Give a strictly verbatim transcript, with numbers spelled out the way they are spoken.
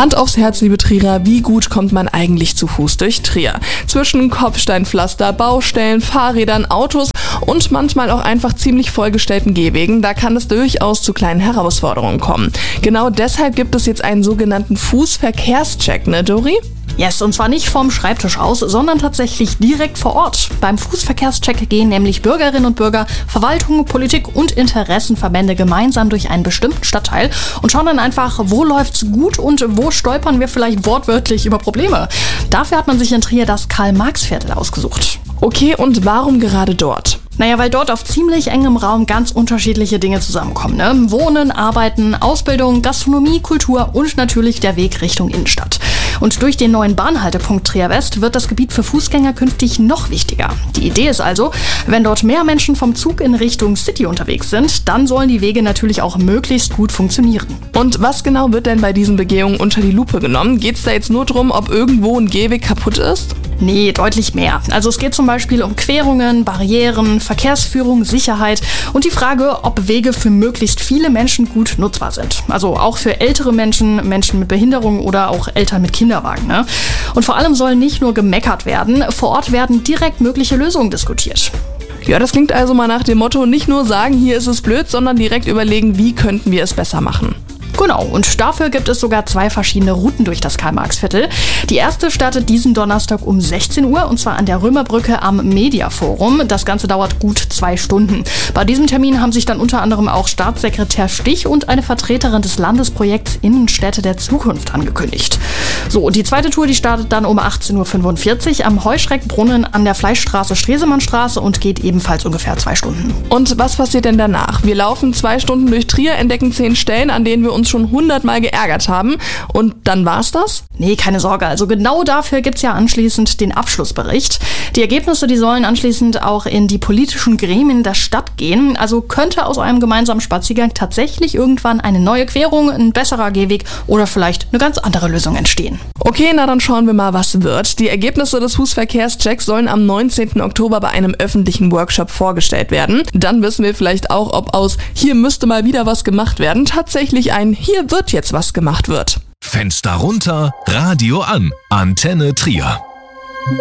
Hand aufs Herz, liebe Trierer, wie gut kommt man eigentlich zu Fuß durch Trier? Zwischen Kopfsteinpflaster, Baustellen, Fahrrädern, Autos und manchmal auch einfach ziemlich vollgestellten Gehwegen, da kann es durchaus zu kleinen Herausforderungen kommen. Genau deshalb gibt es jetzt einen sogenannten Fußverkehrscheck, ne Dori? Yes, und zwar nicht vom Schreibtisch aus, sondern tatsächlich direkt vor Ort. Beim Fußverkehrscheck gehen nämlich Bürgerinnen und Bürger, Verwaltung, Politik und Interessenverbände gemeinsam durch einen bestimmten Stadtteil und schauen dann einfach, wo läuft's gut und wo stolpern wir vielleicht wortwörtlich über Probleme. Dafür hat man sich in Trier das Karl-Marx-Viertel ausgesucht. Okay, und warum gerade dort? Naja, weil dort auf ziemlich engem Raum ganz unterschiedliche Dinge zusammenkommen. Ne? Wohnen, Arbeiten, Ausbildung, Gastronomie, Kultur und natürlich der Weg Richtung Innenstadt. Und durch den neuen Bahnhaltepunkt Trier West wird das Gebiet für Fußgänger künftig noch wichtiger. Die Idee ist also, wenn dort mehr Menschen vom Zug in Richtung City unterwegs sind, dann sollen die Wege natürlich auch möglichst gut funktionieren. Und was genau wird denn bei diesen Begehungen unter die Lupe genommen? Geht es da jetzt nur darum, ob irgendwo ein Gehweg kaputt ist? Nee, deutlich mehr. Also es geht zum Beispiel um Querungen, Barrieren, Verkehrsführung, Sicherheit und die Frage, ob Wege für möglichst viele Menschen gut nutzbar sind. Also auch für ältere Menschen, Menschen mit Behinderung oder auch Eltern mit Kinderwagen. Ne? Und vor allem soll nicht nur gemeckert werden, vor Ort werden direkt mögliche Lösungen diskutiert. Ja, das klingt also mal nach dem Motto, nicht nur sagen, hier ist es blöd, sondern direkt überlegen, wie könnten wir es besser machen. Genau, und dafür gibt es sogar zwei verschiedene Routen durch das Karl-Marx-Viertel. Die erste startet diesen Donnerstag um sechzehn Uhr und zwar an der Römerbrücke am Mediaforum. Das Ganze dauert gut zwei Stunden. Bei diesem Termin haben sich dann unter anderem auch Staatssekretär Stich und eine Vertreterin des Landesprojekts Innenstädte der Zukunft angekündigt. So, und die zweite Tour, die startet dann um achtzehn Uhr fünfundvierzig am Heuschreckbrunnen an der Fleischstraße Stresemannstraße und geht ebenfalls ungefähr zwei Stunden. Und was passiert denn danach? Wir laufen zwei Stunden durch Trier, entdecken zehn Stellen, an denen wir uns schon hundertmal geärgert haben. Und dann war's das? Nee, keine Sorge. Also genau dafür gibt's ja anschließend den Abschlussbericht. Die Ergebnisse, die sollen anschließend auch in die politischen Gremien der Stadt gehen. Also könnte aus einem gemeinsamen Spaziergang tatsächlich irgendwann eine neue Querung, ein besserer Gehweg oder vielleicht eine ganz andere Lösung entstehen. Okay, na dann schauen wir mal, was wird. Die Ergebnisse des Fußverkehrschecks sollen am neunzehnten Oktober bei einem öffentlichen Workshop vorgestellt werden. Dann wissen wir vielleicht auch, ob aus hier müsste mal wieder was gemacht werden tatsächlich ein hier wird jetzt was gemacht wird. Fenster runter, Radio an. Antenne Trier.